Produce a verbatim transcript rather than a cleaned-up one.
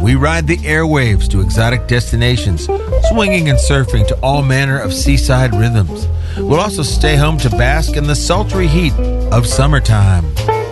we ride the airwaves to exotic destinations, swinging and surfing to all manner of seaside rhythms. We'll also stay home to bask in the sultry heat of summertime.